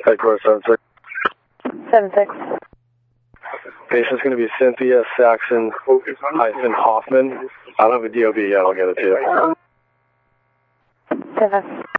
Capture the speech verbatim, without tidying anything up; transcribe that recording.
Headquarters seven six. seven six. Patient's going to be Cynthia Saxon hyphen Hoffman. I don't have a D O B yet. I'll get it to you. Seven.